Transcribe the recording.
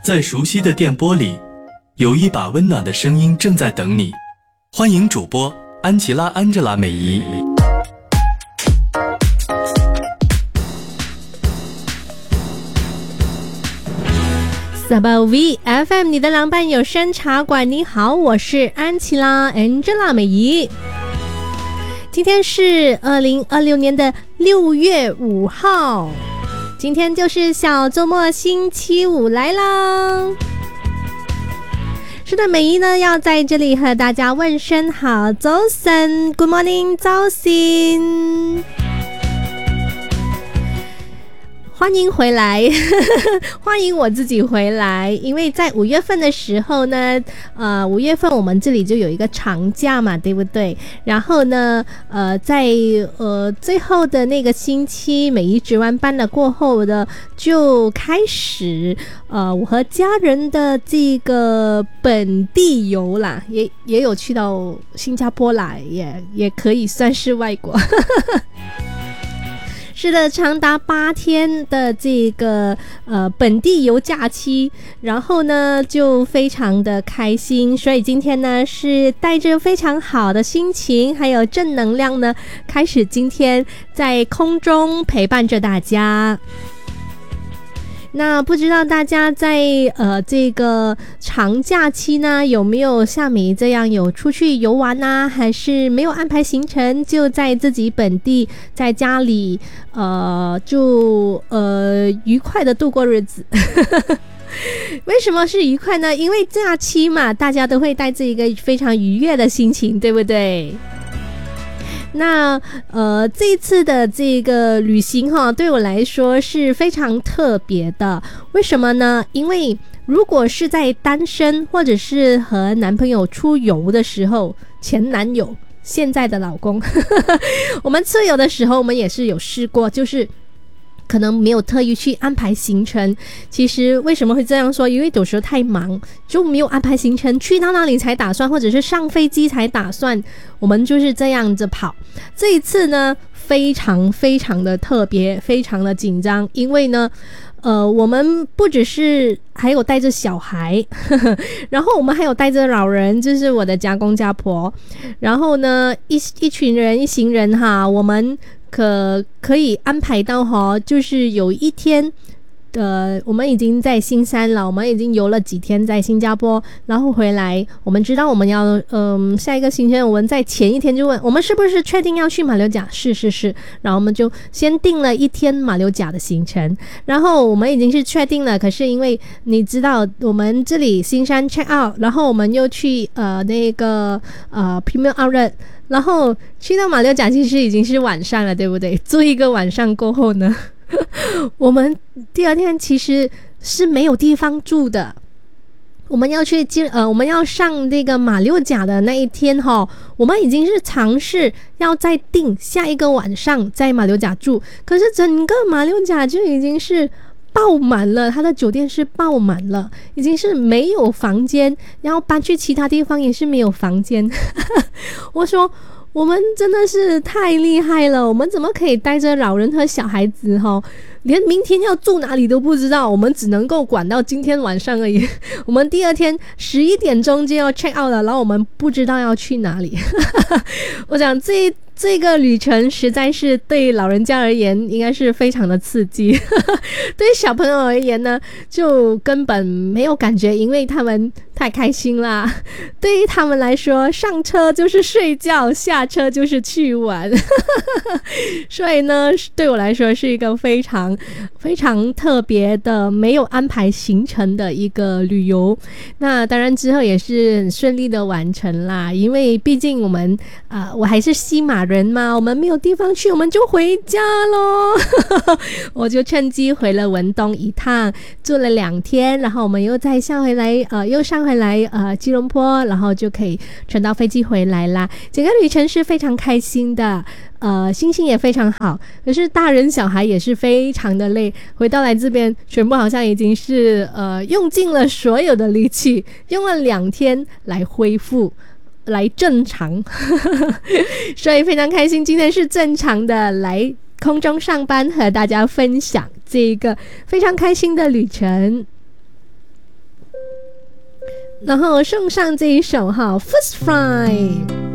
在熟悉的电波里，有一把温暖的声音正在等你。欢迎主播安琪拉安吉拉美仪。 萨巴 V FM 你的狼伴有声茶馆，你好，我是安琪拉 Angela 美仪。今天是2026年的6月5号，今天就是小周末星期五来啦。是的，美仪呢要在这里和大家问声好，早晨 Good morning 早晨，欢迎回来欢迎我自己回来，因为在5月份的时候呢5月份我们这里就有一个长假嘛，对不对？然后呢在最后的那个星期美仪值完班了过后的就开始我和家人的这个本地游啦，也有去到新加坡啦，也可以算是外国是的，长达8天的这个本地游假期，然后呢就非常的开心，所以今天呢是带着非常好的心情还有正能量呢，开始今天在空中陪伴着大家。那不知道大家在这个长假期呢有没有像美仪这样有出去游玩啊，还是没有安排行程，就在自己本地在家里就愉快的度过日子为什么是愉快呢？因为假期嘛，大家都会带着一个非常愉悦的心情，对不对？那这一次的这个旅行对我来说是非常特别的。为什么呢？因为如果是在单身或者是和男朋友出游的时候，前男友现在的老公我们出游的时候我们也是有试过，就是可能没有特意去安排行程。其实为什么会这样说？因为有时候太忙就没有安排行程，去到那里才打算，或者是上飞机才打算，我们就是这样子跑。这一次呢非常非常的特别，非常的紧张，因为呢我们不只是还有带着小孩然后我们还有带着老人，就是我的家公家婆，然后呢一群人一行人哈，我们可以安排到就是有一天我们已经在新山了，我们已经游了几天在新加坡，然后回来我们知道我们要下一个行程，我们在前一天就问我们是不是确定要去马六甲，是，然后我们就先定了1天马六甲的行程，然后我们已经是确定了，可是因为你知道我们这里新山 check out， 然后我们又去那个Premium Outlet， 然后去到马六甲其实已经是晚上了，对不对？住一个晚上过后呢我们第二天其实是没有地方住的，我们要我们要上这个马六甲的那一天我们已经是尝试要再订下一个晚上在马六甲住，可是整个马六甲就已经是爆满了，他的酒店是爆满了，已经是没有房间，然后搬去其他地方也是没有房间我说我们真的是太厉害了，我们怎么可以带着老人和小孩子连明天要住哪里都不知道，我们只能够管到今天晚上而已我们第二天11点钟就要 check out 了，然后我们不知道要去哪里我想这个旅程实在是对老人家而言应该是非常的刺激对小朋友而言呢就根本没有感觉，因为他们太开心啦，对于他们来说上车就是睡觉，下车就是去玩所以呢对我来说是一个非常非常特别的没有安排行程的一个旅游。那当然之后也是很顺利的完成啦，因为毕竟我们我还是西马人嘛，我们没有地方去，我们就回家咯我就趁机回了文东一趟，住了2天，然后我们又再上回来吉隆坡，然后就可以乘到飞机回来啦。整个旅程是非常开心的，心情也非常好，可是大人小孩也是非常的累，回到来这边全部好像已经是用尽了所有的力气，用了2天来恢复来正常所以非常开心今天是正常的来空中上班，和大家分享这个非常开心的旅程。 然后送上这一首哈 First Fly。